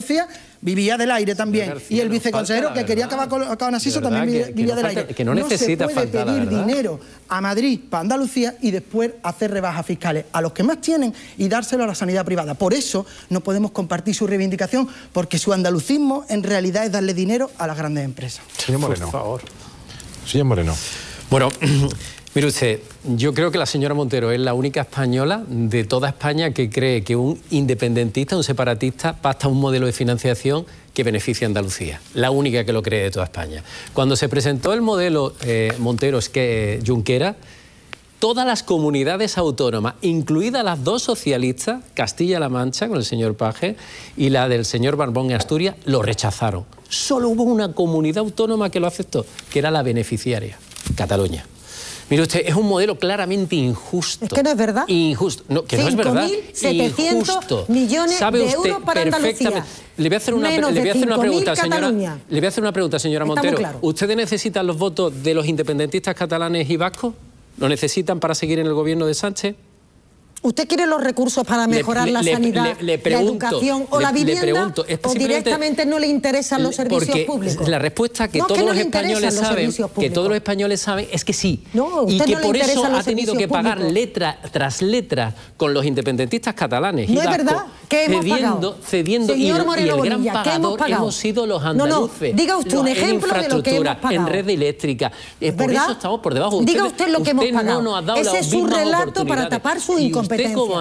Andalucía vivía del aire también. García, y el viceconsejero que quería acabar con Asiso también vivía del aire. Que no necesita se puede faltar, pedir dinero a Madrid para Andalucía y después hacer rebajas fiscales a los que más tienen y dárselo a la sanidad privada. Por eso no podemos compartir su reivindicación, porque su andalucismo en realidad es darle dinero a las grandes empresas. Señor Moreno. Por favor. Señor Moreno. Bueno, mire usted, yo creo que la señora Montero es la única española de toda España que cree que un independentista, un separatista, pacta un modelo de financiación que beneficia a Andalucía. La única que lo cree de toda España. Cuando se presentó el modelo Montero Junqueras, todas las comunidades autónomas, incluidas las dos socialistas, Castilla-La Mancha, con el señor Paje, y la del señor Barbón en Asturias, lo rechazaron. Solo hubo una comunidad autónoma que lo aceptó, que era la beneficiaria, Cataluña. Mire usted, es un modelo claramente injusto. Es que no es verdad. Injusto. No, que no es verdad. 5.700 millones de euros para Andalucía. Le voy a hacer una pregunta, señora. Le voy a hacer una pregunta, señora Montero. Claro. ¿Ustedes necesitan los votos de los independentistas catalanes y vascos? ¿Lo necesitan para seguir en el gobierno de Sánchez? ¿Usted quiere los recursos para mejorar la sanidad, la educación o la vivienda? ¿O directamente no le interesan los servicios públicos? La respuesta que todos los españoles saben, es que sí. No, y que no por eso ha los tenido que pagar letra tras letra con los independentistas catalanes y vascos. ¿No es verdad que hemos cediendo y el gran pagador hemos sido los andaluces. Diga usted un ejemplo de lo que hemos pagado. En red eléctrica. Por eso estamos por debajo. Diga usted lo que hemos pagado. Ese es su relato para tapar su incompetencia.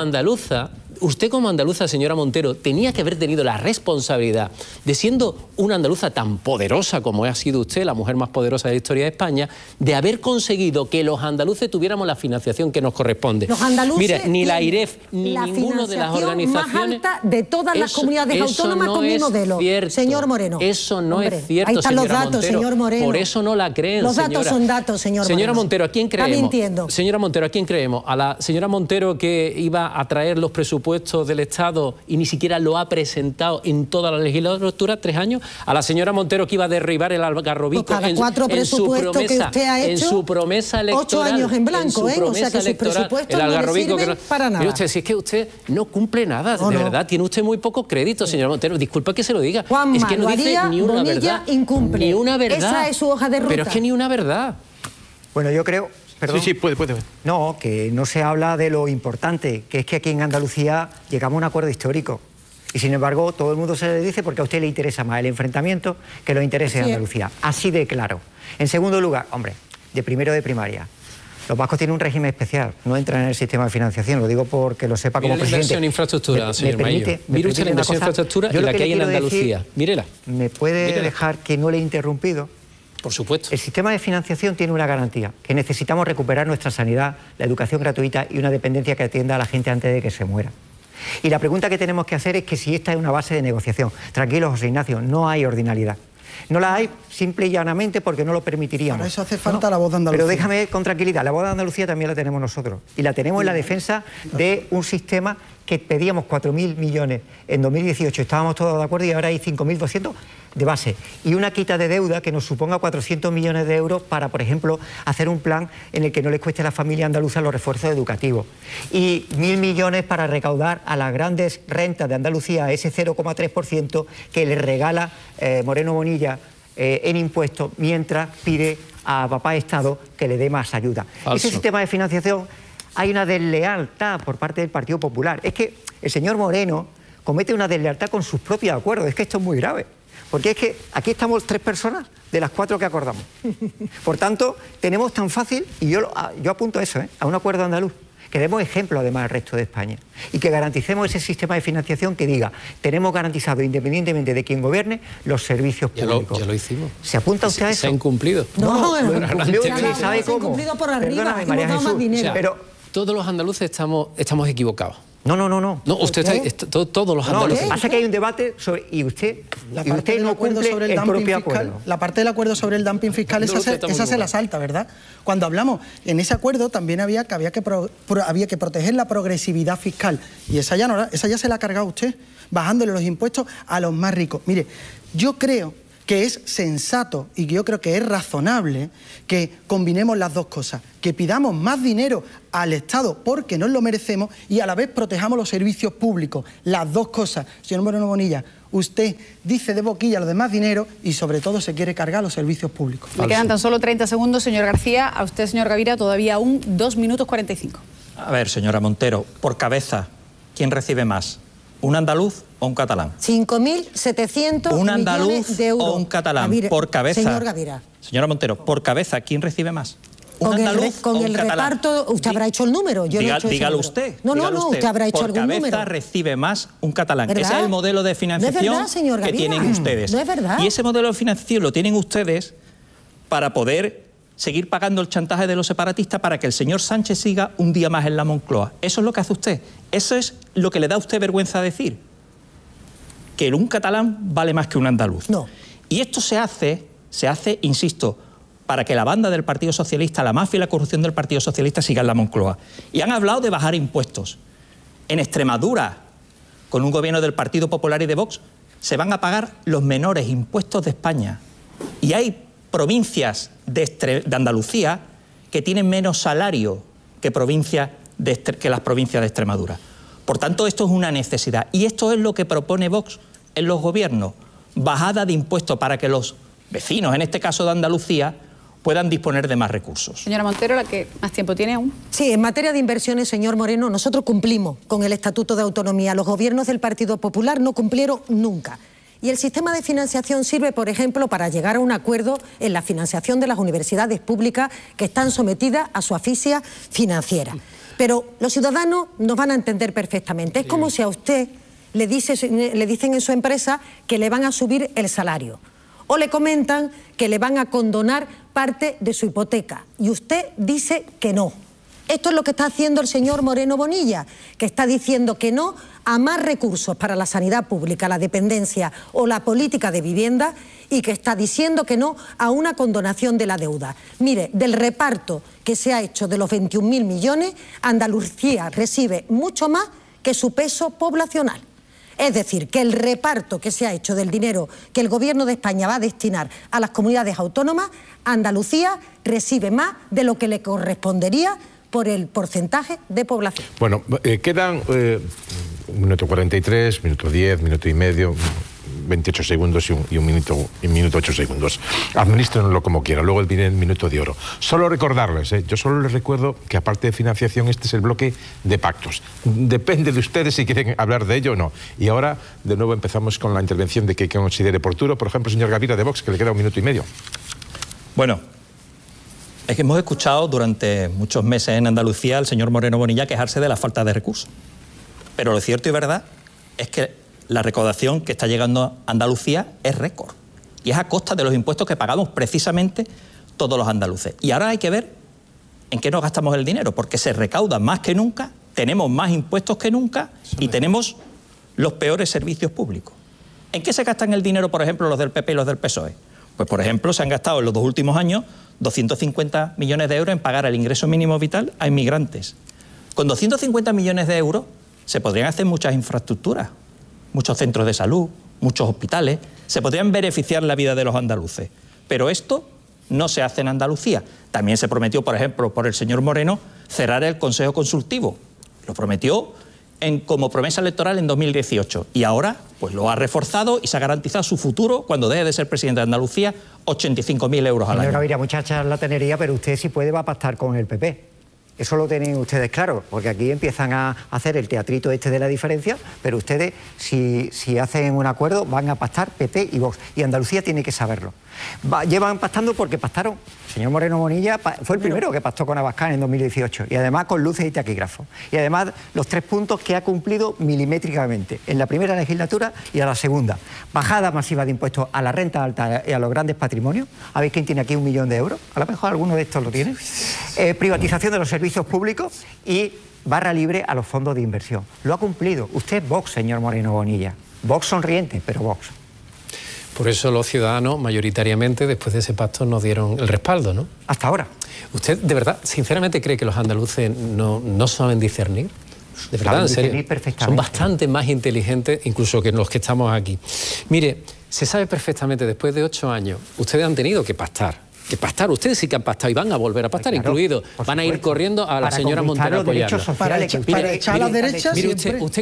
Usted como andaluza, señora Montero, tenía que haber tenido la responsabilidad de, siendo una andaluza tan poderosa como ha sido usted, la mujer más poderosa de la historia de España, de haber conseguido que los andaluces tuviéramos la financiación que nos corresponde. Los andaluces, mira, ni la AIREF ni ninguna de las organizaciones más alta de todas las comunidades autónomas con mi modelo. Cierto. Señor Moreno. Eso no es cierto, ahí están los datos, Montero. señor Moreno. Por eso no la creen, los datos son datos, señor Moreno. Señora Montero, ¿a quién creemos? Está mintiendo. Señora Montero, ¿a quién creemos? ¿A la señora Montero que iba a traer los presupuestos del Estado y ni siquiera lo ha presentado en toda la legislatura, 3 años? ¿A la señora Montero que iba a derribar el Algarrobico cada 4 presupuestos que usted ha hecho, en su promesa electoral? 8 años en blanco, o sea que sus presupuestos el Algarrobico, no le sirven para nada. Mire usted, si es que usted no cumple nada, de verdad, tiene usted muy poco crédito, señora Montero. Disculpa que se lo diga. Juanma, es que no dice ni una verdad. Incumple. Ni una verdad. Esa es su hoja de ruta. Pero es que ni una verdad. Bueno, yo creo... Perdón. Sí, puede. No, que no se habla de lo importante, que es que aquí en Andalucía llegamos a un acuerdo histórico. Y sin embargo, todo el mundo se le dice porque a usted le interesa más el enfrentamiento que los intereses de Andalucía. Así de claro. En segundo lugar, hombre, de primero de primaria. Los vascos tienen un régimen especial, no entran en el sistema de financiación, lo digo porque lo sepa como presidente. La inversión en infraestructura, señor Mayo. Mire usted la inversión en infraestructura y la que hay en Andalucía. Mírela. ¿Me puede dejar que no le he interrumpido? Por supuesto. El sistema de financiación tiene una garantía, que necesitamos recuperar nuestra sanidad, la educación gratuita y una dependencia que atienda a la gente antes de que se muera. Y la pregunta que tenemos que hacer es que si esta es una base de negociación. Tranquilo, José Ignacio, no hay ordinalidad. No la hay simple y llanamente porque no lo permitiríamos. Para eso hace falta la voz de Andalucía. Pero déjame con tranquilidad, la voz de Andalucía también la tenemos nosotros. Y la tenemos en la defensa de un sistema que pedíamos 4.000 millones en 2018, estábamos todos de acuerdo y ahora hay 5.200 de base. Y una quita de deuda que nos suponga 400 millones de euros para, por ejemplo, hacer un plan en el que no les cueste a la familia andaluza los refuerzos educativos. Y 1.000 millones para recaudar a las grandes rentas de Andalucía ese 0,3% que les regala Moreno Bonilla en impuestos mientras pide a papá Estado que le dé más ayuda. Falso. Ese sistema de financiación hay una deslealtad por parte del Partido Popular. Es que el señor Moreno comete una deslealtad con sus propios acuerdos. Es que esto es muy grave. Porque es que aquí estamos 3 personas de las 4 que acordamos. Por tanto, tenemos tan fácil, y yo apunto a eso, a un acuerdo andaluz, que demos ejemplo además al resto de España y que garanticemos ese sistema de financiación que diga, tenemos garantizado, independientemente de quién gobierne, los servicios públicos. Ya lo hicimos. ¿Se apunta usted a eso? Se ha incumplido. No, lo incumplió, ¿sabe cómo? Incumplido por arriba, Perdóname, María hemos dado más Jesús, dinero. pero todos los andaluces estamos equivocados. No. No, usted está, todos los andaluces. Pasa que hay un debate sobre... Y usted no cumple sobre el propio fiscal, acuerdo. la parte del acuerdo sobre el dumping fiscal, esa se la salta, ¿verdad? Cuando hablamos en ese acuerdo también había que proteger la progresividad fiscal. Y esa ya se la ha cargado usted, bajándole los impuestos a los más ricos. Mire, yo creo que es sensato y yo creo que es razonable que combinemos las dos cosas, que pidamos más dinero al Estado porque nos lo merecemos y a la vez protejamos los servicios públicos, las dos cosas. Señor Moreno Bonilla, Usted dice de boquilla lo de más dinero y sobre todo se quiere cargar los servicios públicos. Le quedan tan solo 30 segundos, señor García. A usted, señor Gavira, todavía aún 2 minutos 45. A ver, señora Montero, por cabeza, ¿quién recibe más? ¿Un andaluz o un catalán? 5.700 ¿Un andaluz millones de euros. o un catalán? Por cabeza. Señor Gavira. Señora Montero, por cabeza, ¿quién recibe más? ¿Un andaluz con o un el catalán? reparto, usted habrá hecho el número. Yo no he hecho ese dígalo número. usted. No, usted habrá hecho algún número. Por cabeza recibe más un catalán. ¿Verdad? Ese es el modelo de financiación ¿No es verdad, señor que Gavira? tienen ustedes. No es verdad. Y ese modelo de financiación lo tienen ustedes para poder seguir pagando el chantaje de los separatistas para que el señor Sánchez siga un día más en la Moncloa. Eso es lo que hace usted. Eso es lo que le da a usted vergüenza decir. Que un catalán vale más que un andaluz. No. Y esto se hace, insisto, para que la banda del Partido Socialista, la mafia y la corrupción del Partido Socialista siga en la Moncloa. Y han hablado de bajar impuestos. En Extremadura, con un gobierno del Partido Popular y de Vox, se van a pagar los menores impuestos de España. Y hay provincias de Andalucía que tienen menos salario que las provincias de Extremadura. Por tanto, esto es una necesidad. Y esto es lo que propone Vox en los gobiernos. Bajada de impuestos para que los vecinos, en este caso de Andalucía, puedan disponer de más recursos. Señora Montero, la que más tiempo tiene aún. Sí, en materia de inversiones, señor Moreno, nosotros cumplimos con el Estatuto de Autonomía. Los gobiernos del Partido Popular no cumplieron nunca. Y el sistema de financiación sirve, por ejemplo, para llegar a un acuerdo en la financiación de las universidades públicas que están sometidas a su asfixia financiera. Pero los ciudadanos nos van a entender perfectamente. Es como si a usted le dicen en su empresa que le van a subir el salario. O le comentan que le van a condonar parte de su hipoteca. Y usted dice que no. Esto es lo que está haciendo el señor Moreno Bonilla, que está diciendo que no a más recursos para la sanidad pública, la dependencia o la política de vivienda y que está diciendo que no a una condonación de la deuda. Mire, del reparto que se ha hecho de los 21.000 millones, Andalucía recibe mucho más que su peso poblacional. Es decir, que el reparto que se ha hecho del dinero que el Gobierno de España va a destinar a las comunidades autónomas, Andalucía recibe más de lo que le correspondería por el porcentaje de población. Bueno, quedan 1 minuto 43, minuto 10, minuto y medio, 28 segundos y un minuto 8 segundos. Administrenlo como quieran, luego viene el minuto de oro. Solo recordarles, yo solo les recuerdo que aparte de financiación, este es el bloque de pactos. Depende de ustedes si quieren hablar de ello o no. Y ahora, de nuevo, empezamos con la intervención de que considere oportuno. Por ejemplo, señor Gavira de Vox, que le queda 1 minuto y medio. Bueno, es que hemos escuchado durante muchos meses en Andalucía al señor Moreno Bonilla quejarse de la falta de recursos. Pero lo cierto y verdad es que la recaudación que está llegando a Andalucía es récord. Y es a costa de los impuestos que pagamos precisamente todos los andaluces. Y ahora hay que ver en qué nos gastamos el dinero, porque se recauda más que nunca, tenemos más impuestos que nunca y tenemos los peores servicios públicos. ¿En qué se gastan el dinero, por ejemplo, los del PP y los del PSOE? Pues, por ejemplo, se han gastado en los 2 últimos años 250 millones de euros en pagar el ingreso mínimo vital a inmigrantes. Con 250 millones de euros se podrían hacer muchas infraestructuras, muchos centros de salud, muchos hospitales, se podrían beneficiar la vida de los andaluces. Pero esto no se hace en Andalucía. También se prometió, por ejemplo, por el señor Moreno, cerrar el Consejo Consultivo. Lo prometió como promesa electoral en 2018 y ahora pues lo ha reforzado y se ha garantizado su futuro cuando deje de ser presidente de Andalucía, 85.000 euros al año. Señor Gavira, mucha charlatanería, pero usted si puede va a pactar con el PP. Eso lo tienen ustedes claro, porque aquí empiezan a hacer el teatrito este de la diferencia, pero ustedes, si hacen un acuerdo, van a pactar PP y Vox. Y Andalucía tiene que saberlo. Llevan pactando porque pactaron. El señor Moreno Bonilla fue el primero que pactó con Abascal en 2018, y además con luces y taquígrafos. Y además los 3 puntos que ha cumplido milimétricamente en la primera legislatura y a la segunda. Bajada masiva de impuestos a la renta alta y a los grandes patrimonios. ¿Sabéis quién tiene aquí 1 millón de euros? A lo mejor alguno de estos lo tiene. Privatización de los servicios públicos y barra libre a los fondos de inversión. Lo ha cumplido. Usted es Vox, señor Moreno Bonilla. Vox sonriente, pero Vox. Por eso los ciudadanos, mayoritariamente, después de ese pacto, nos dieron el respaldo, ¿no? Hasta ahora. ¿Usted, de verdad, sinceramente cree que los andaluces no saben discernir? De verdad, en serio. Son bastante más inteligentes incluso que los que estamos aquí. Mire, se sabe perfectamente, después de 8 años, ustedes han tenido que pactar. pactar. Ustedes sí que han pactado y van a volver a pactar, claro, incluidos. Van a ir corriendo a la señora Montero a apoyarla. Para echar a la derecha mire, siempre. usted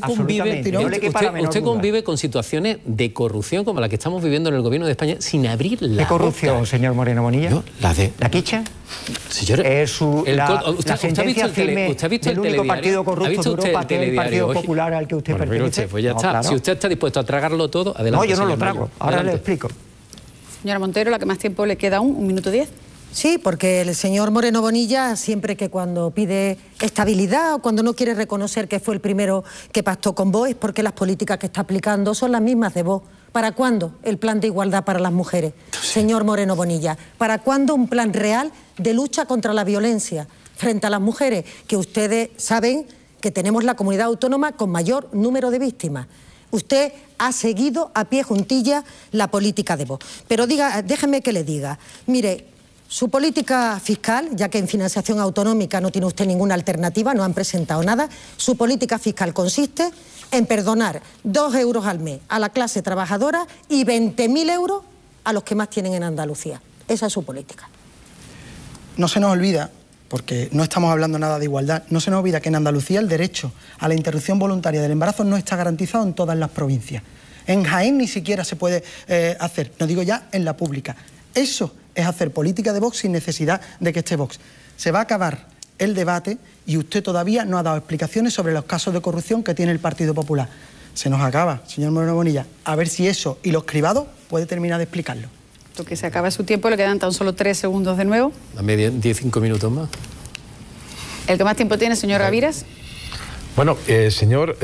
convive con situaciones de corrupción como la que estamos viviendo en el gobierno de España sin abrir la boca. ¿Qué corrupción, señor Moreno Bonilla? ¿La quicha? Señor, ¿usted ha visto el único partido corrupto de Europa, que es el Partido Popular al que usted pertenece? Pues ya está. Claro. Si usted está dispuesto a tragarlo todo, adelante. No, yo no lo trago. Ahora le explico. Señora Montero, la que más tiempo le queda aún, 1 minuto 10. Sí, porque el señor Moreno Bonilla siempre que cuando pide estabilidad o cuando no quiere reconocer que fue el primero que pactó con Vox es porque las políticas que está aplicando son las mismas de Vox. ¿Para cuándo el plan de igualdad para las mujeres, señor Moreno Bonilla? ¿Para cuándo un plan real de lucha contra la violencia frente a las mujeres? Que ustedes saben que tenemos la comunidad autónoma con mayor número de víctimas. Usted ha seguido a pie juntilla la política de Vox. Pero déjeme que le diga, mire, su política fiscal, ya que en financiación autonómica no tiene usted ninguna alternativa, no han presentado nada, su política fiscal consiste en perdonar 2 euros al mes a la clase trabajadora y 20.000 euros a los que más tienen en Andalucía. Esa es su política. No se nos olvida, porque no estamos hablando nada de igualdad, no se nos olvida que en Andalucía el derecho a la interrupción voluntaria del embarazo no está garantizado en todas las provincias. En Jaén ni siquiera se puede hacer, no digo ya en la pública. Eso es hacer política de Vox sin necesidad de que esté Vox. Se va a acabar el debate y usted todavía no ha dado explicaciones sobre los casos de corrupción que tiene el Partido Popular. Se nos acaba, señor Moreno Bonilla, a ver si eso y los cribados puede terminar de explicarlo. Que se acaba su tiempo, le quedan tan solo 3 segundos de nuevo. A media 15 minutos más. ¿El que más tiempo tiene, señor Gaviras? Bueno, señor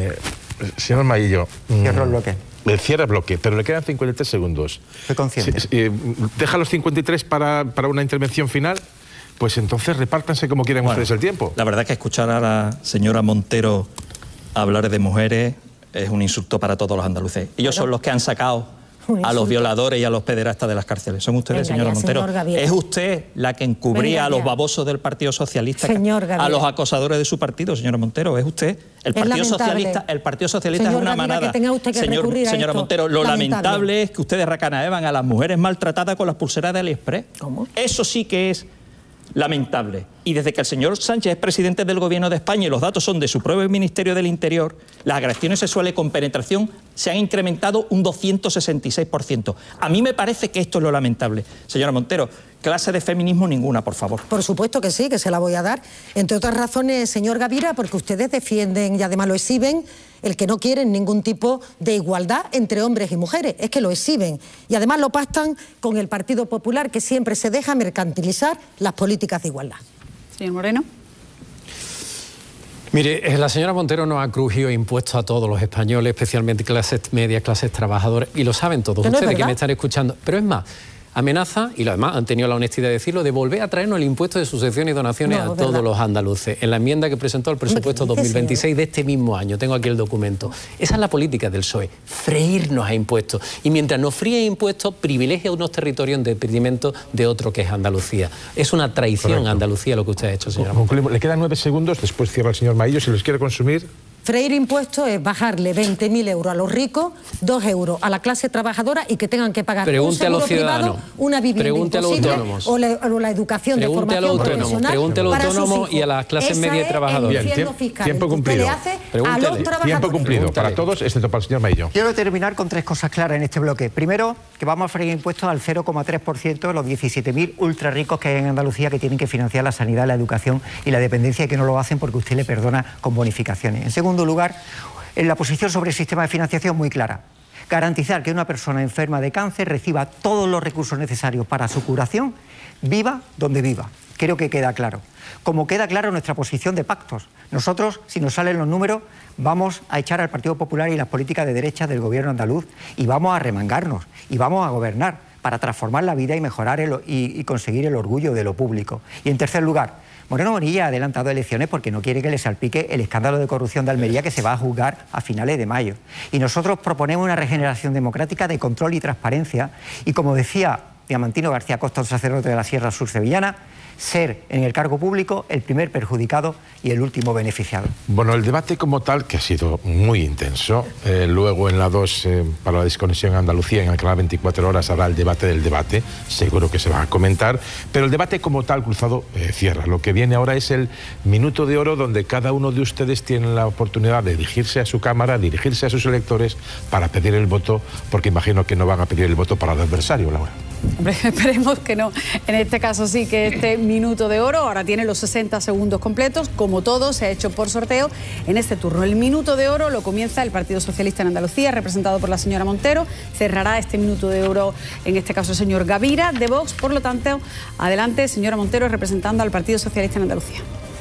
Maillo. Cierro el bloque. Cierra el bloque, pero le quedan 53 segundos. Estoy consciente. Deja los 53 para una intervención final. Pues entonces repártanse como quieran ustedes el tiempo. La verdad que escuchar a la señora Montero hablar de mujeres es un insulto para todos los andaluces. Ellos son los que han sacado a los violadores y a los pederastas de las cárceles. Son ustedes, señora Montero. Es usted la que encubría a los babosos del Partido Socialista, a los acosadores de su partido, señora Montero. Es usted. El Partido Socialista es una manada. Señora Montero, lo lamentable es que ustedes racanaeban a las mujeres maltratadas con las pulseras de AliExpress. ¿Cómo? Eso sí que es lamentable. Y desde que el señor Sánchez es presidente del Gobierno de España y los datos son de su propio Ministerio del Interior, las agresiones sexuales con penetración se han incrementado un 266%. A mí me parece que esto es lo lamentable. Señora Montero, clase de feminismo ninguna, por favor. Por supuesto que sí, que se la voy a dar. Entre otras razones, señor Gavira, porque ustedes defienden y además lo exhiben el que no quieren ningún tipo de igualdad entre hombres y mujeres. Es que lo exhiben. Y además lo pactan con el Partido Popular, que siempre se deja mercantilizar las políticas de igualdad. Señor Moreno. Mire, la señora Montero nos ha crujido impuestos a todos los españoles, especialmente clases medias, clases trabajadoras, y lo saben todos ustedes que me están escuchando. Pero es más, amenaza, y además han tenido la honestidad de decirlo, de volver a traernos el impuesto de sucesiones y donaciones a todos los andaluces, en la enmienda que presentó al presupuesto 2026 de este mismo año. Tengo aquí el documento. Esa es la política del PSOE, freírnos a impuestos. Y mientras nos fríe impuestos, privilegia unos territorios en detrimento de otro que es Andalucía. Es una traición a Andalucía lo que usted ha hecho, señora. Le quedan 9 segundos, después cierra el señor Maillo, si los quiere consumir. Freír impuestos es bajarle 20.000 euros a los ricos, 2 euros a la clase trabajadora y que tengan que pagar un seguro privado, una vivienda imposible o la educación de formación profesional. Pregunte a los autónomos y a las clases medias y trabajadoras. Tiempo cumplido. Tiempo cumplido para todos, excepto para el señor Maillo. Quiero terminar con 3 cosas claras en este bloque. Primero, que vamos a freír impuestos al 0,3% de los 17.000 ultra ricos que hay en Andalucía que tienen que financiar la sanidad, la educación y la dependencia y que no lo hacen porque usted le perdona con bonificaciones. En segundo lugar, en la posición sobre el sistema de financiación muy clara. Garantizar que una persona enferma de cáncer reciba todos los recursos necesarios para su curación, viva donde viva. Creo que queda claro. Como queda claro nuestra posición de pactos. Nosotros, si nos salen los números, vamos a echar al Partido Popular y las políticas de derecha del gobierno andaluz y vamos a remangarnos y vamos a gobernar para transformar la vida y mejorar y conseguir el orgullo de lo público. Y en tercer lugar, Moreno Bonilla ha adelantado elecciones porque no quiere que le salpique el escándalo de corrupción de Almería que se va a juzgar a finales de mayo. Y nosotros proponemos una regeneración democrática de control y transparencia y, como decía Diamantino García Costa, un sacerdote de la Sierra Sur sevillana, ser en el cargo público el primer perjudicado y el último beneficiado. Bueno, el debate como tal, que ha sido muy intenso, luego en la 2, para la desconexión en Andalucía, en el canal 24 horas, habrá el debate del debate, seguro que se va a comentar, pero el debate como tal, Cruzado, cierra. Lo que viene ahora es el minuto de oro, donde cada uno de ustedes tiene la oportunidad de dirigirse a su Cámara, dirigirse a sus electores para pedir el voto, porque imagino que no van a pedir el voto para el adversario, Laura. Hombre, esperemos que no. En este caso sí que este minuto de oro ahora tiene los 60 segundos completos. Como todo, se ha hecho por sorteo en este turno. El minuto de oro lo comienza el Partido Socialista en Andalucía, representado por la señora Montero. Cerrará este minuto de oro, en este caso, el señor Gavira, de Vox. Por lo tanto, adelante, señora Montero, representando al Partido Socialista en Andalucía.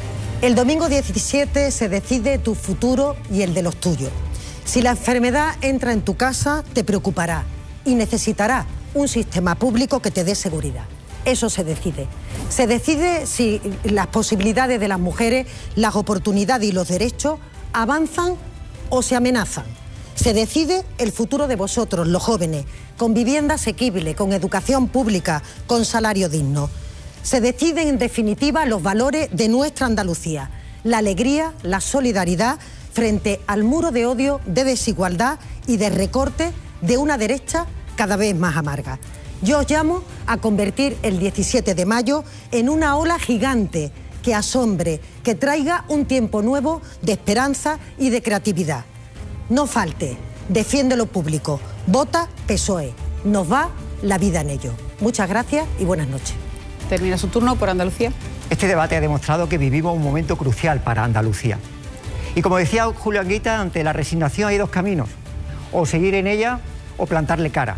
El domingo 17 se decide tu futuro y el de los tuyos. Si la enfermedad entra en tu casa, te preocupará y necesitará un sistema público que te dé seguridad. Eso se decide. Se decide si las posibilidades de las mujeres, las oportunidades y los derechos avanzan o se amenazan. Se decide el futuro de vosotros, los jóvenes, con vivienda asequible, con educación pública, con salario digno. Se deciden, en definitiva, los valores de nuestra Andalucía, la alegría, la solidaridad frente al muro de odio, de desigualdad y de recorte de una derecha cada vez más amarga. Yo os llamo a convertir el 17 de mayo en una ola gigante que asombre, que traiga un tiempo nuevo de esperanza y de creatividad. No falte, defiende lo público, vota PSOE, nos va la vida en ello. Muchas gracias y buenas noches. Termina su turno por Andalucía. Este debate ha demostrado que vivimos un momento crucial para Andalucía. Y como decía Julio Anguita, ante la resignación hay dos caminos, o seguir en ella o plantarle cara.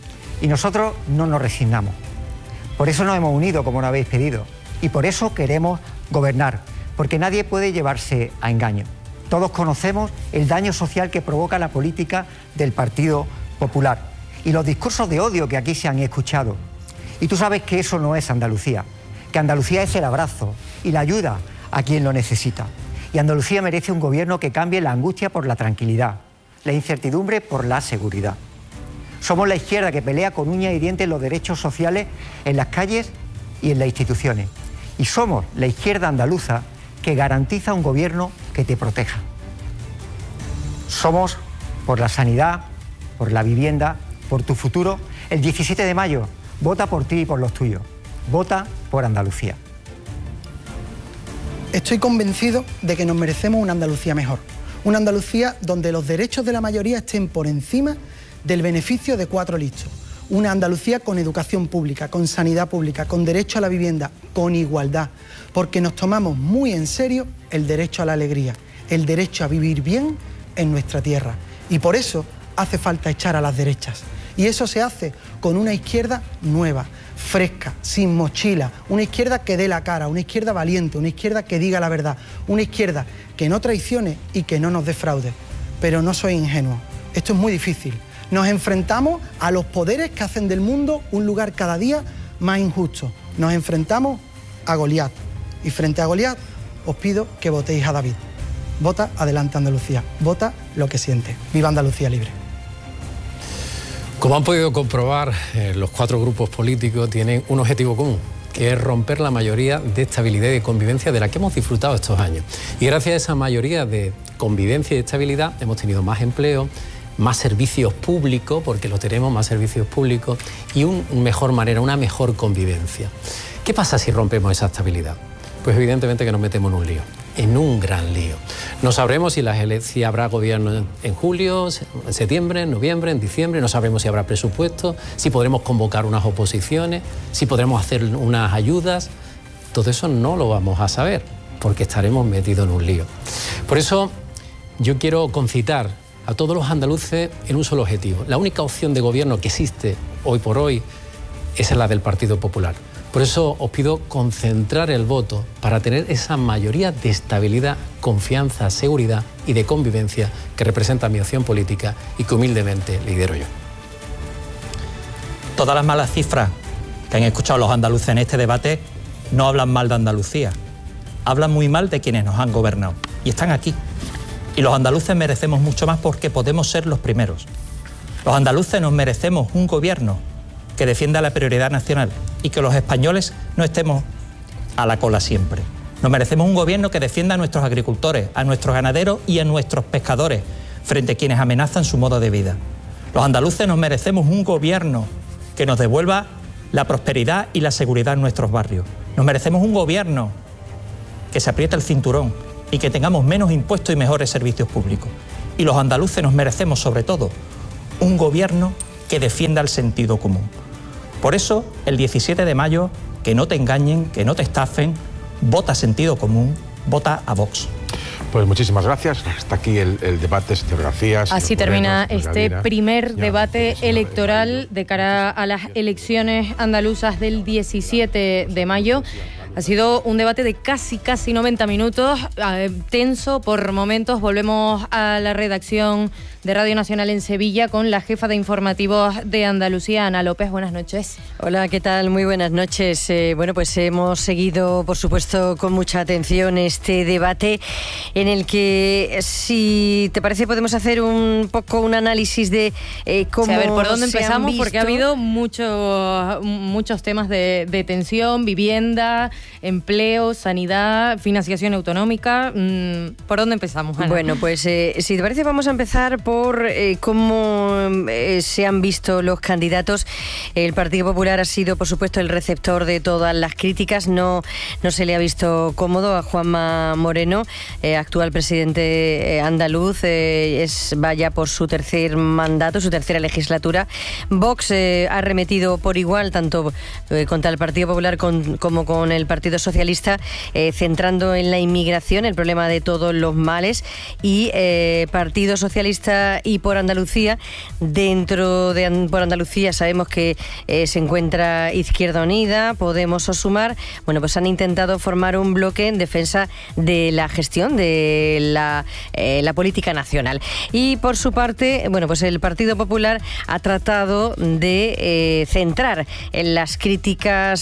Y nosotros no nos resignamos. Por eso nos hemos unido, como nos habéis pedido. Y por eso queremos gobernar, porque nadie puede llevarse a engaño. Todos conocemos el daño social que provoca la política del Partido Popular y los discursos de odio que aquí se han escuchado. Y tú sabes que eso no es Andalucía, que Andalucía es el abrazo y la ayuda a quien lo necesita. Y Andalucía merece un gobierno que cambie la angustia por la tranquilidad, la incertidumbre por la seguridad. Somos la izquierda que pelea con uñas y dientes los derechos sociales en las calles y en las instituciones. Y somos la izquierda andaluza que garantiza un gobierno que te proteja. Somos por la sanidad, por la vivienda, por tu futuro. El 17 de mayo, vota por ti y por los tuyos. Vota por Andalucía. Estoy convencido de que nos merecemos una Andalucía mejor. Una Andalucía donde los derechos de la mayoría estén por encima del beneficio de 4 listos. Una Andalucía con educación pública, con sanidad pública, con derecho a la vivienda, con igualdad. Porque nos tomamos muy en serio el derecho a la alegría, el derecho a vivir bien en nuestra tierra. Y por eso hace falta echar a las derechas. Y eso se hace con una izquierda nueva, fresca, sin mochila, una izquierda que dé la cara, una izquierda valiente, una izquierda que diga la verdad, una izquierda que no traicione y que no nos defraude. Pero no soy ingenuo, esto es muy difícil. Nos enfrentamos a los poderes que hacen del mundo un lugar cada día más injusto. Nos enfrentamos a Goliat. Y frente a Goliat os pido que votéis a David. Vota Adelante Andalucía, vota lo que siente. ¡Viva Andalucía libre! Como han podido comprobar, los 4 grupos políticos tienen un objetivo común, que es romper la mayoría de estabilidad y de convivencia de la que hemos disfrutado estos años. Y gracias a esa mayoría de convivencia y estabilidad hemos tenido más empleo, más servicios públicos, porque lo tenemos, más servicios públicos, y una mejor manera, una mejor convivencia. ¿Qué pasa si rompemos esa estabilidad? Pues evidentemente que nos metemos en un lío, en un gran lío. No sabremos si habrá gobierno en julio, en septiembre, en noviembre, en diciembre, no sabremos si habrá presupuesto, si podremos convocar unas oposiciones, si podremos hacer unas ayudas. Todo eso no lo vamos a saber, porque estaremos metidos en un lío. Por eso yo quiero concitar a todos los andaluces en un solo objetivo. La única opción de gobierno que existe hoy por hoy es la del Partido Popular. Por eso os pido concentrar el voto para tener esa mayoría de estabilidad, confianza, seguridad y de convivencia que representa mi opción política y que humildemente lidero yo. Todas las malas cifras que han escuchado los andaluces en este debate no hablan mal de Andalucía, hablan muy mal de quienes nos han gobernado y están aquí. Y los andaluces merecemos mucho más porque podemos ser los primeros. Los andaluces nos merecemos un gobierno que defienda la prioridad nacional y que los españoles no estemos a la cola siempre. Nos merecemos un gobierno que defienda a nuestros agricultores, a nuestros ganaderos y a nuestros pescadores frente a quienes amenazan su modo de vida. Los andaluces nos merecemos un gobierno que nos devuelva la prosperidad y la seguridad en nuestros barrios. Nos merecemos un gobierno que se apriete el cinturón y que tengamos menos impuestos y mejores servicios públicos. Y los andaluces nos merecemos, sobre todo, un gobierno que defienda el sentido común. Por eso, el 17 de mayo, que no te engañen, que no te estafen, vota sentido común, vota a Vox. Pues muchísimas gracias. Hasta aquí el debate, señor García. Así termina este primer debate electoral de cara a las elecciones andaluzas del 17 de mayo. Ha sido un debate de casi 90 minutos, tenso por momentos. Volvemos a la redacción de Radio Nacional en Sevilla con la jefa de informativos de Andalucía, Ana López. Buenas noches. Hola, ¿qué tal? Muy buenas noches. Bueno, pues hemos seguido, por supuesto, con mucha atención este debate en el que, si te parece, podemos hacer un poco un análisis de cómo... Sí, a ver, ¿por dónde empezamos? Visto... Porque ha habido muchos temas de tensión, vivienda, empleo, sanidad, financiación autonómica. ¿Por dónde empezamos, Ana? Bueno, pues si te parece vamos a empezar por cómo se han visto los candidatos. El Partido Popular ha sido, por supuesto, el receptor de todas las críticas. No se le ha visto cómodo a Juanma Moreno, actual presidente andaluz. Vaya por su tercer mandato, su tercera legislatura. Vox ha arremetido por igual, tanto contra el Partido Popular como con el Partido Socialista, centrando en la inmigración, el problema de todos los males, y Partido Socialista y por Andalucía. Por Andalucía sabemos que se encuentra Izquierda Unida, Podemos o Sumar. Bueno, pues han intentado formar un bloque en defensa de la gestión de la política nacional. Y por su parte, bueno, pues el Partido Popular ha tratado de centrar en las críticas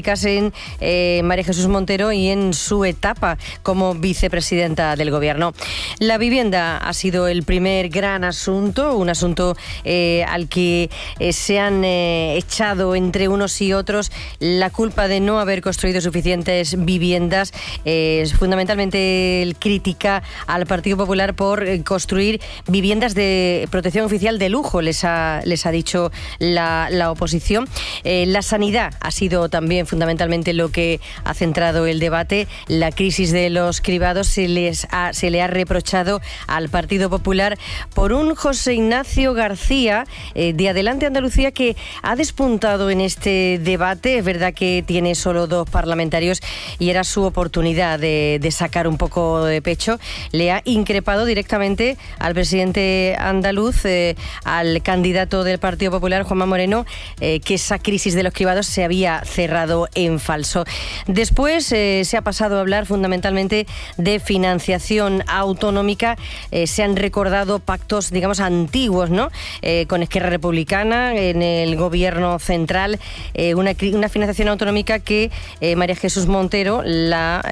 en María Jesús Montero y en su etapa como vicepresidenta del Gobierno. La vivienda ha sido el primer gran asunto, un asunto al que se han echado entre unos y otros la culpa de no haber construido suficientes viviendas. Fundamentalmente él critica al Partido Popular por construir viviendas de protección oficial de lujo, les ha dicho la oposición. La sanidad ha sido también fundamentalmente lo que ha centrado el debate. La crisis de los cribados se le ha reprochado al Partido Popular por un José Ignacio García de Adelante Andalucía, que ha despuntado en este debate. Es verdad que tiene solo 2 parlamentarios y era su oportunidad de sacar un poco de pecho. Le ha increpado directamente al presidente andaluz, al candidato del Partido Popular, Juanma Moreno, que esa crisis de los cribados se había cerrado en falso. Después se ha pasado a hablar fundamentalmente de financiación autonómica. Se han recordado pactos, digamos, antiguos, ¿no? Con Esquerra Republicana en el Gobierno central, una financiación autonómica que María Jesús Montero, la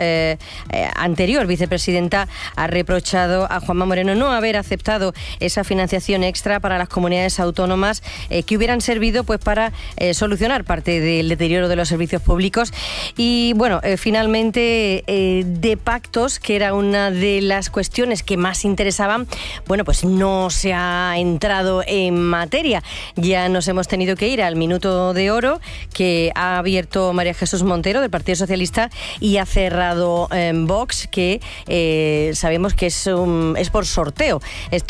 anterior vicepresidenta, ha reprochado a Juanma Moreno no haber aceptado esa financiación extra para las comunidades autónomas que hubieran servido pues para solucionar parte del deterioro de los servicios públicos. Y bueno, finalmente de pactos, que era una de las cuestiones que más interesaban, bueno, pues no se ha entrado en materia. Ya nos hemos tenido que ir al minuto de oro que ha abierto María Jesús Montero del Partido Socialista y ha cerrado Vox, que sabemos que es por sorteo.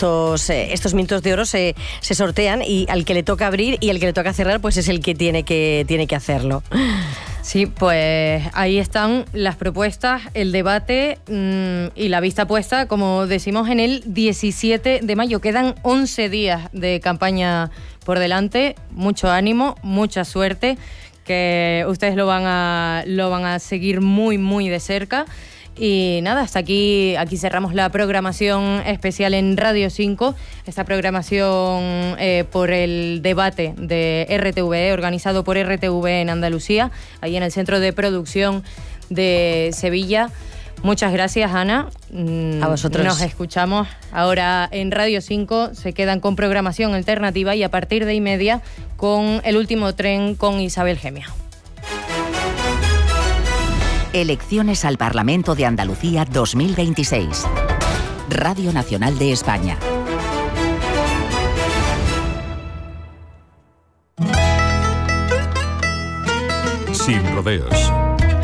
Estos minutos de oro se sortean y al que le toca abrir y al que le toca cerrar pues es el que tiene que hacerlo. Sí, pues ahí están las propuestas, el debate y la vista puesta, como decimos, en el 17 de mayo. Quedan 11 días de campaña por delante. Mucho ánimo, mucha suerte, que ustedes lo van a seguir muy, muy de cerca. Y nada, hasta aquí cerramos la programación especial en Radio 5, esta programación por el debate de RTV, organizado por RTV en Andalucía, ahí en el Centro de Producción de Sevilla. Muchas gracias, Ana. A vosotros. Nos escuchamos ahora en Radio 5. Se quedan con programación alternativa y a partir de 1:30 con El Último Tren con Isabel Gemia. Elecciones al Parlamento de Andalucía 2026. Radio Nacional de España. Sin rodeos.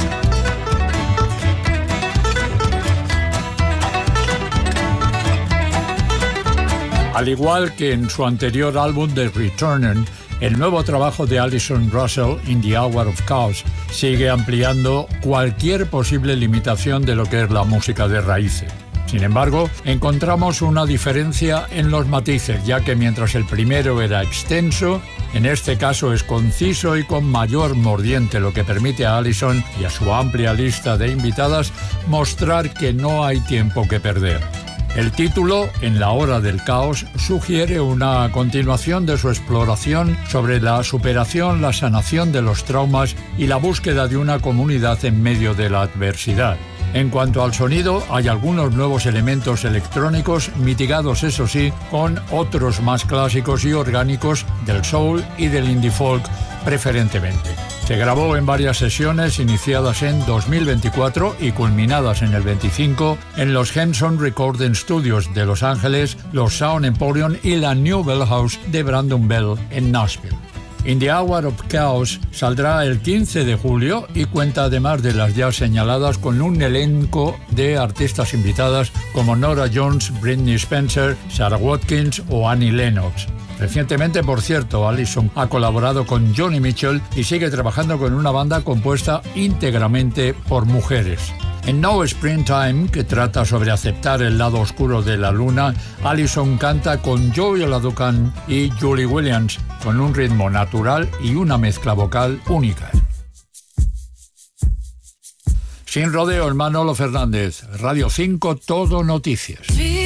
Al igual que en su anterior álbum The Returner, el nuevo trabajo de Alison Russell, In the Hour of Chaos, sigue ampliando cualquier posible limitación de lo que es la música de raíces. Sin embargo, encontramos una diferencia en los matices, ya que mientras el primero era extenso, en este caso es conciso y con mayor mordiente, lo que permite a Alison y a su amplia lista de invitadas mostrar que no hay tiempo que perder. El título, En la hora del caos, sugiere una continuación de su exploración sobre la superación, la sanación de los traumas y la búsqueda de una comunidad en medio de la adversidad. En cuanto al sonido, hay algunos nuevos elementos electrónicos, mitigados eso sí, con otros más clásicos y orgánicos del soul y del indie folk preferentemente. Se grabó en varias sesiones iniciadas en 2024 y culminadas en el 25 en los Henson Recording Studios de Los Ángeles, los Sound Emporium y la New Bell House de Brandon Bell en Nashville. In the Hour of Chaos saldrá el 15 de julio y cuenta además de las ya señaladas con un elenco de artistas invitadas como Nora Jones, Britney Spencer, Sarah Watkins o Annie Lennox. Recientemente, por cierto, Alison ha colaborado con Joni Mitchell y sigue trabajando con una banda compuesta íntegramente por mujeres. En No Springtime, que trata sobre aceptar el lado oscuro de la luna, Alison canta con Joey Oladucan y Julie Williams, con un ritmo natural y una mezcla vocal única. Sin rodeos, Manolo Fernández, Radio 5, Todo Noticias.